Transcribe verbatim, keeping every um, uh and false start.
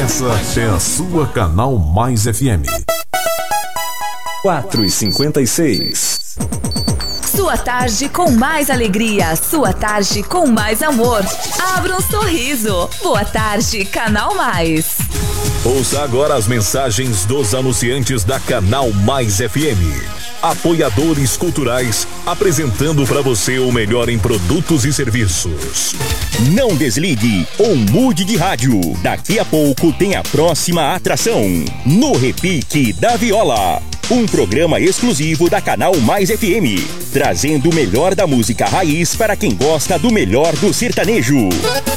Essa é a sua Canal Mais F M. quatro e cinquenta e seis. Sua tarde com mais alegria, sua tarde com mais amor. Abra um sorriso. Boa tarde, Canal Mais. Ouça agora as mensagens dos anunciantes da Canal Mais F M. Apoiadores culturais, apresentando para você o melhor em produtos e serviços. Não desligue ou mude de rádio. Daqui a pouco tem a próxima atração. No Repique da Viola. Um programa exclusivo da Canal Mais F M, trazendo o melhor da música raiz para quem gosta do melhor do sertanejo.